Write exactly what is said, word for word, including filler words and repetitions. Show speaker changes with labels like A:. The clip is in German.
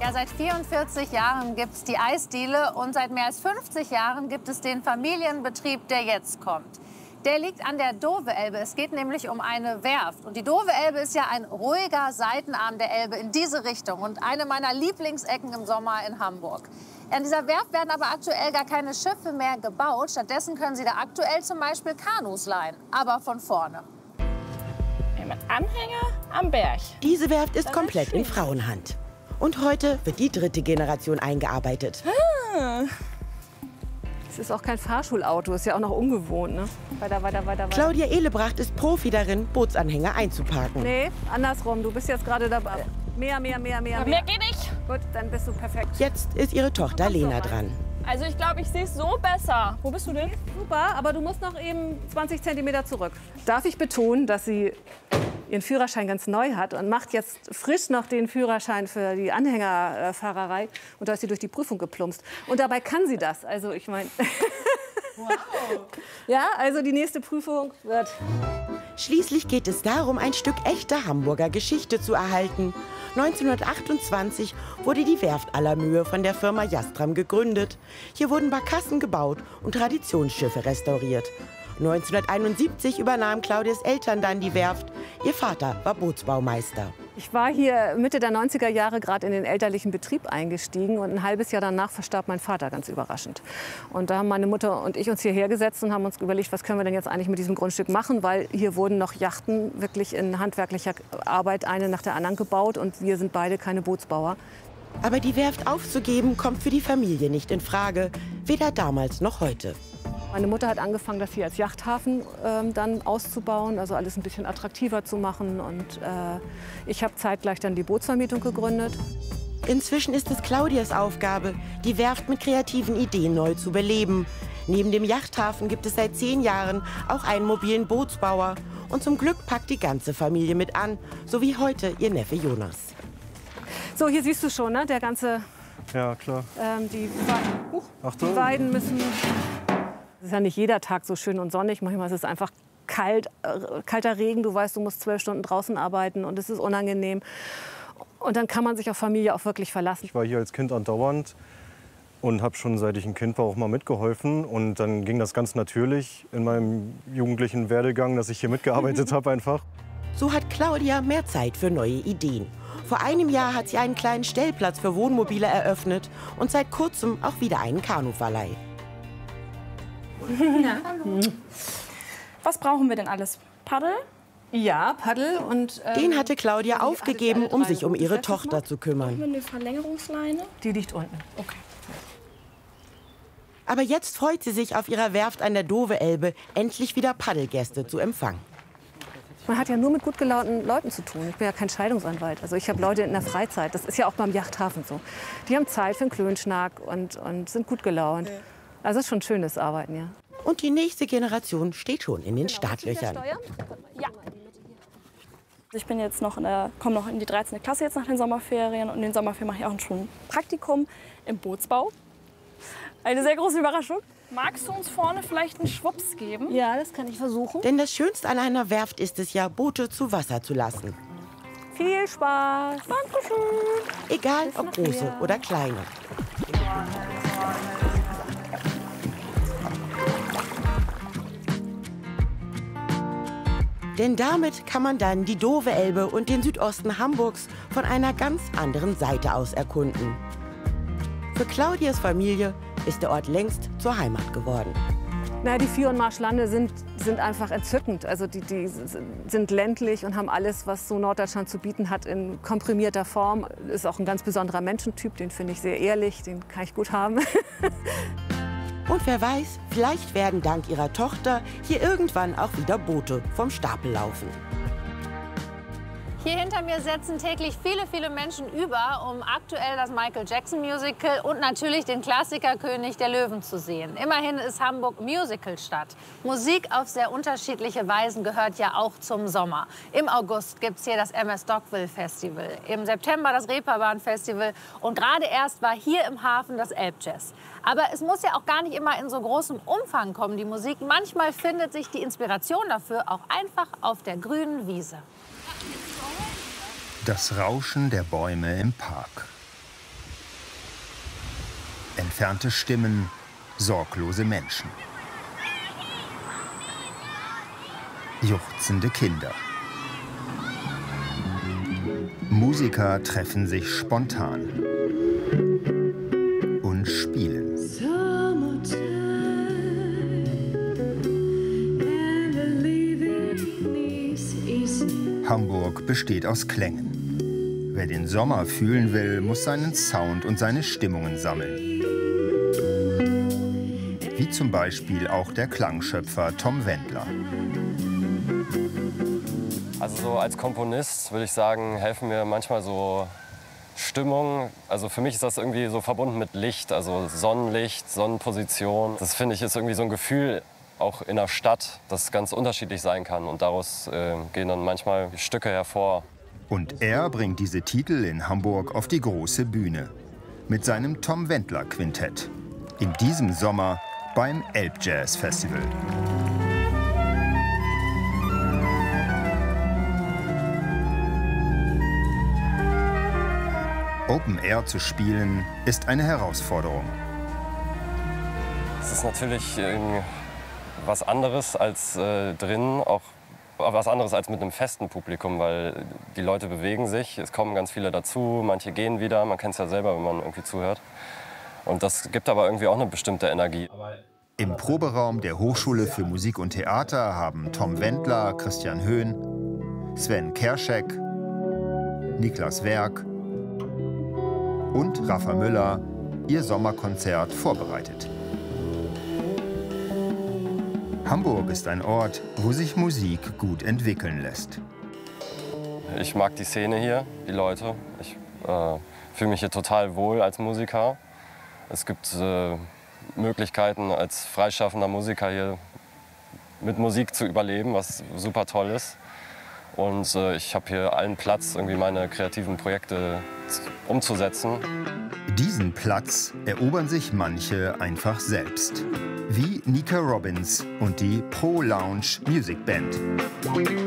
A: Ja, seit vierundvierzig Jahren gibt es die Eisdiele und seit mehr als fünfzig Jahren gibt es den Familienbetrieb, der jetzt kommt. Der liegt an der Dove-Elbe. Es geht nämlich um eine Werft. Und die Dove-Elbe ist ja ein ruhiger Seitenarm der Elbe in diese Richtung und eine meiner Lieblingsecken im Sommer in Hamburg. An dieser Werft werden aber aktuell gar keine Schiffe mehr gebaut. Stattdessen können Sie da aktuell zum Beispiel Kanus leihen, aber von vorne.
B: Mit Anhänger am Berg.
C: Diese Werft ist komplett in Frauenhand. Und heute wird die dritte Generation eingearbeitet.
B: Ah.
D: Es ist auch kein Fahrschulauto, ist ja auch noch ungewohnt. Ne? Weiter, weiter, weiter, weiter.
C: Claudia Ehlebracht ist Profi darin, Bootsanhänger einzuparken.
D: Nee, andersrum. Du bist jetzt gerade dabei. Mehr, mehr, mehr, mehr,
B: mehr. Mehr geht nicht.
D: Gut, dann bist du perfekt.
C: Jetzt ist ihre Tochter Lena dran.
B: Also ich glaube, ich sehe es so besser. Wo bist du denn?
D: Super, aber du musst noch eben zwanzig Zentimeter zurück. Darf ich betonen, dass sie ihren Führerschein ganz neu hat und macht jetzt frisch noch den Führerschein für die Anhängerfahrerei. Und da ist sie durch die Prüfung geplumpst. Und dabei kann sie das. Also ich meine... Wow. Ja, also die nächste Prüfung wird...
C: Schließlich geht es darum, ein Stück echter Hamburger Geschichte zu erhalten. neunzehnhundertachtundzwanzig wurde die Werft aller Mühe von der Firma Jastram gegründet. Hier wurden Barkassen gebaut und Traditionsschiffe restauriert. neunzehnhunderteinundsiebzig übernahmen Claudias Eltern dann die Werft. Ihr Vater war Bootsbaumeister.
D: Ich war hier Mitte der neunziger Jahre gerade in den elterlichen Betrieb eingestiegen und ein halbes Jahr danach verstarb mein Vater, ganz überraschend. Und da haben meine Mutter und ich uns hierher gesetzt und haben uns überlegt, was können wir denn jetzt eigentlich mit diesem Grundstück machen, weil hier wurden noch Yachten wirklich in handwerklicher Arbeit eine nach der anderen gebaut und wir sind beide keine Bootsbauer.
C: Aber die Werft aufzugeben, kommt für die Familie nicht in Frage, weder damals noch heute.
D: Meine Mutter hat angefangen, das hier als Yachthafen äh, dann auszubauen, also alles ein bisschen attraktiver zu machen. Und äh, ich habe zeitgleich dann die Bootsvermietung gegründet.
C: Inzwischen ist es Claudias Aufgabe, die Werft mit kreativen Ideen neu zu beleben. Neben dem Yachthafen gibt es seit zehn Jahren auch einen mobilen Bootsbauer. Und zum Glück packt die ganze Familie mit an, so wie heute ihr Neffe Jonas.
D: So, hier siehst du schon, ne? Der ganze...
E: Ja, klar.
D: Ähm, die, Huch,
E: Achtung.
D: die Weiden müssen... Es ist ja nicht jeder Tag so schön und sonnig. Manchmal ist es einfach kalt, äh, kalter Regen. Du weißt, du musst zwölf Stunden draußen arbeiten und es ist unangenehm. Und dann kann man sich auf Familie auch wirklich verlassen.
E: Ich war hier als Kind andauernd und habe schon seit ich ein Kind war auch mal mitgeholfen. Und dann ging das ganz natürlich in meinem jugendlichen Werdegang, dass ich hier mitgearbeitet habe einfach.
C: So hat Claudia mehr Zeit für neue Ideen. Vor einem Jahr hat sie einen kleinen Stellplatz für Wohnmobile eröffnet und seit kurzem auch wieder einen Kanuverleih.
B: Ja. Was brauchen wir denn alles? Paddel?
D: Ja, Paddel und... Ähm,
C: Den hatte Claudia aufgegeben, um sich um ihre Tochter zu kümmern.
B: Eine Verlängerungsleine?
D: Die liegt unten. Okay.
C: Aber jetzt freut sie sich auf ihrer Werft an der Dove-Elbe, endlich wieder Paddelgäste zu empfangen.
D: Man hat ja nur mit gut gelaunten Leuten zu tun. Ich bin ja kein Scheidungsanwalt. Also ich habe Leute in der Freizeit. Das ist ja auch beim Yachthafen so. Die haben Zeit für einen Klönschnack und, und sind gut gelaunt. Also es ist schon schönes Arbeiten, ja.
C: Und die nächste Generation steht schon in den Startlöchern.
B: Ja. Ich bin jetzt noch in der, komme noch in die dreizehnte Klasse jetzt nach den Sommerferien. Und in den Sommerferien mache ich auch schon ein Praktikum im Bootsbau. Eine sehr große Überraschung. Magst du uns vorne vielleicht einen Schwupps geben?
D: Ja, das kann ich versuchen.
C: Denn das Schönste an einer Werft ist es ja, Boote zu Wasser zu lassen.
D: Viel Spaß.
B: Dankeschön.
C: Egal ob große oder kleine. Denn damit kann man dann die Dove-Elbe und den Südosten Hamburgs von einer ganz anderen Seite aus erkunden. Für Claudias Familie ist der Ort längst zur Heimat geworden.
D: Na, die Vieh- und Marschlande sind, sind einfach entzückend. Also die, die sind ländlich und haben alles, was so Norddeutschland zu bieten hat, in komprimierter Form. Ist auch ein ganz besonderer Menschentyp, den finde ich sehr ehrlich, den kann ich gut haben.
C: Und wer weiß, vielleicht werden dank ihrer Tochter hier irgendwann auch wieder Boote vom Stapel laufen.
A: Hier hinter mir setzen täglich viele, viele Menschen über, um aktuell das Michael Jackson Musical und natürlich den Klassiker König der Löwen zu sehen. Immerhin ist Hamburg Musicalstadt. Musik auf sehr unterschiedliche Weisen gehört ja auch zum Sommer. Im August gibt es hier das M S Dockville Festival, im September das Reeperbahn Festival und gerade erst war hier im Hafen das Elbjazz. Aber es muss ja auch gar nicht immer in so großem Umfang kommen, die Musik. Manchmal findet sich die Inspiration dafür auch einfach auf der grünen Wiese.
F: Das Rauschen der Bäume im Park. entfernte Stimmen, sorglose Menschen. Juchzende Kinder. Musiker treffen sich spontan und spielen. Hamburg besteht aus Klängen. Wer den Sommer fühlen will, muss seinen Sound und seine Stimmungen sammeln. Wie zum Beispiel auch der Klangschöpfer Tom Wendler.
G: Also so als Komponist würde ich sagen, helfen mir manchmal so Stimmung. Also für mich ist das irgendwie so verbunden mit Licht, also Sonnenlicht, Sonnenposition. Das finde ich ist irgendwie so ein Gefühl, auch in der Stadt, das ganz unterschiedlich sein kann. Und daraus äh, gehen dann manchmal Stücke hervor.
F: Und er bringt diese Titel in Hamburg auf die große Bühne. Mit seinem Tom Wendler Quintett. In diesem Sommer beim Elbjazz Festival. Open Air zu spielen, ist eine Herausforderung.
G: Es ist natürlich äh, was anderes als äh, drin, auch was anderes als mit einem festen Publikum, weil die Leute bewegen sich, es kommen ganz viele dazu, manche gehen wieder, man kennt es ja selber, wenn man irgendwie zuhört. Und das gibt aber irgendwie auch eine bestimmte Energie.
F: Im Proberaum der Hochschule für Musik und Theater haben Tom Wendler, Christian Höhn, Sven Kerschek, Niklas Werk und Rafa Müller ihr Sommerkonzert vorbereitet. Hamburg ist ein Ort, wo sich Musik gut entwickeln lässt.
G: Ich mag die Szene hier, die Leute. Ich äh, fühle mich hier total wohl als Musiker. Es gibt äh, Möglichkeiten, als freischaffender Musiker hier mit Musik zu überleben, was super toll ist. Und äh, ich habe hier allen Platz, irgendwie meine kreativen Projekte umzusetzen.
F: Diesen Platz erobern sich manche einfach selbst. Wie Nika Robbins und die Pro Lounge Music Band.